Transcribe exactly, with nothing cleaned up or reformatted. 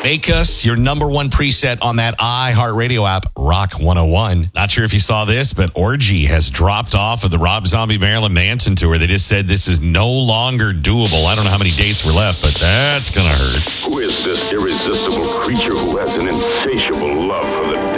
Make Us, your number one preset on that iHeartRadio app, Rock one oh one. Not sure if you saw this, but Orgy has dropped off of the Rob Zombie Marilyn Manson tour. They just said this is no longer doable. I don't know how many dates were left, but that's going to hurt. Who is this irresistible creature who has an insane